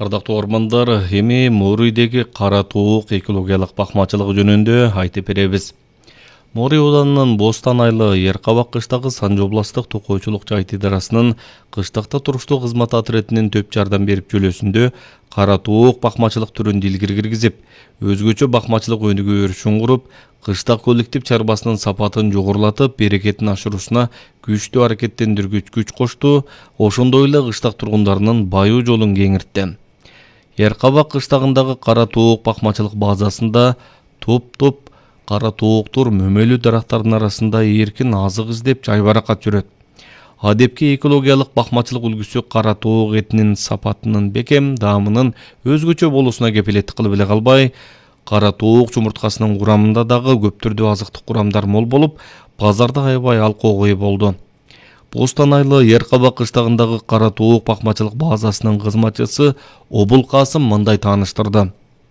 Ардактуу ормандар, эми Морийдеги кара туук экологиялык бакмачылыгы жөнүндө айтып беребиз. Морий ауданынын Бостан айлы Еркабак кыштагы Санжы областык токойчулук жайыт идарасынын кыштакта туруштуу кызмат отрядынын төп жардам берип жөлөсүндө кара туук бакмачылык түрүн дилгире киргизип, өзгөчө бакмачылык өнүгүү өрүшүн куруп, кыштак коллектив чарбасынын сапатын жогорулатып, берекетин ашыруусуна күчтүү аракеттендиргүч күч кошту, ошондой эле кыштак тургундарынын байуу жолун кеңиртти. Еркабак кыштагындагы кара туук бакмачылык базасында топ кара тууктур мөмөлүү дарактардын арасында эркин азык издеп жайбаракат жүрөт. Адепки экологиялык бакмачылык үлгүсү кара туук этинин сапатынын бекем, даамынын өзгөчө болуусуна кепилеттик кылып эле калбай, кара туук жумурткасынын курамында дагы көп түрдүү азыктык курамдар мол болуп, базарда аябай алкоого ээ болду. Бостан айлы Еркабак кыштагындагы кара туук бакмачылык базасынын кызматчысы Обул Касым мындай тааныштырды.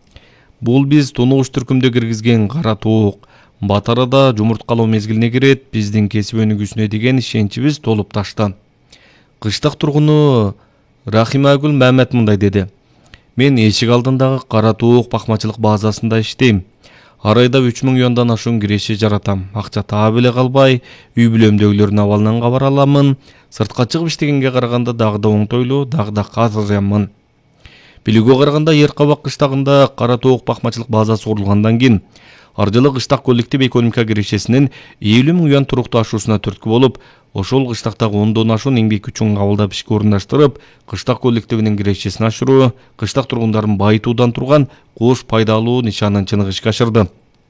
Бул биз тунугуш түркүмдө киргизген кара туук. Батарада жумурткалоо мезгилине кирет, биздин кесип өнүгүүсүнө деген ишеничибиз толуп ташты. Кыштак тургуну Рахимагүл Мамет мындай деди. Мен эшик алдындагы кара туук бакмачылык базасында иштейм. Ар айда 3000 юандан ашуун киреши жаратам. Акча таап эле калбай, үй бүлөмдөгүлөрдүн абалынан кабар аламын. Сыртка чыгып иштегенге караганда дагы да оңтойлуу, дагы да казырямын. Билүүгө караганда Еркабак кыштагында кара туук бакмачылык базасы курулгандан кийин ар жылы кыштак коллектив экономика кирешесинин 50 000 юан туруктуу ашуусуна түрткү болуп, ошол кыштактагы 10дон ашуун эмгек күчүн кабылдап ишке орундаштырып, кыштак коллективинин кирешесин ашыруу, кыштак тургундарын байытуудан турган кош пайдалуу нишанын чыныгы ишке ашырды.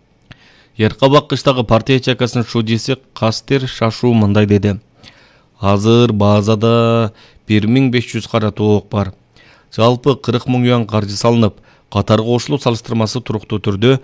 Еркабак кыштагы партия ячейкасынын шудиси Кастер Шашу мындай деди. Азыр базада 1500 кара туук бар. Жалпы 40 000 юан каржы салынып, катарга кошулуу салыштырмасы туруктуу түрдө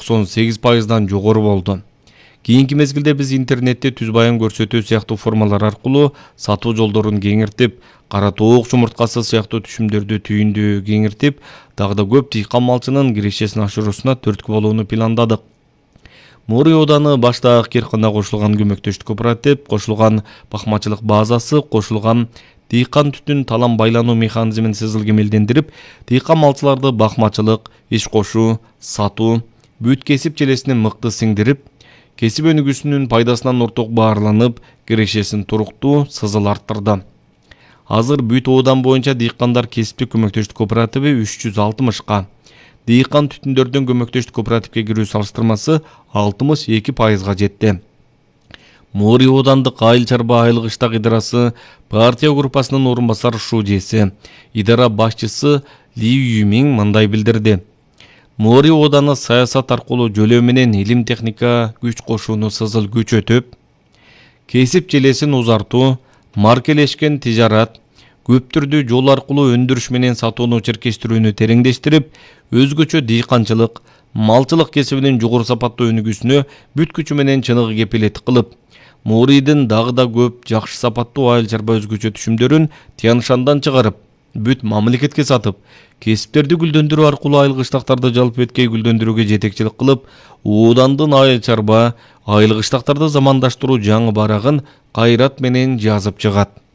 98%дан жогору болду. Кийинки мезгилде биз интернетте түз баян көрсөтүү сыяктуу формалар аркылуу сатуу жолдорун кеңиртип, кара туук жумурткасы сыяктуу түшүмдөрдү түйүндү кеңиртип, дагы да көп дыйкан малчынын кирешесин ашыруусуна түрткү болууну пландадык. Морий ауданы башта Акеркана кошулган көмөктөштүк кооператив, кошулган бакмачылык базасы, кошулган дыйкан түтүн талам байлануу механизмин сызыл кемелдендирип, дыйкан малчыларды бакмачылык, иш кошуу, сатуу, бүт кесип желесине мыкты сиңдирип, кесип өнүгүүсүнүн пайдасынан орток баарланып, кирешесин туруктуу, сызыл арттырды. Азыр бүт оодан боюнча дыйкандар кесиптик көмөктөштүк кооперативи 360ка, дыйкан түтүндөрдөн көмөктөштүк кооперативге кирүү салыштырмасы 62%га жетти. Морий аудандык айыл чарба айыл кыштак идарасы партия группасынын орун басар шудиси, идара башчысы Ли Юмиң мындай билдирди. Морий ауданы саясат аркылуу жөлөө менен илим техника күч кошууну сызыл күчөтүп, кесип желесин узартуу, маркелешкен тижарат, көп түрдүү жол аркылуу өндүрүш менен сатууну черкештирүүнү тереңдештирип, өзгөчө дыйканчылык, малчылык кесибинин жогору сапаттуу өнүгүүсүнө бүт күчү менен чыныгы кепилеттик кылып, Морийдин дагы да көп жакшы сапаттуу айыл чарба өзгөчө түшүмдөрүн Тяншандан чыгарып, бүт мамлекетке сатып, кесиптерди гүлдөндүрүү аркылуу айыл кыштактарды жалпы өткөй гүлдөндүрүүгө жетекчилик кылып, аудандын айыл чарба, айыл кыштактарды замандаштыруу жаңы барагын кайрат менен жазып чыгат.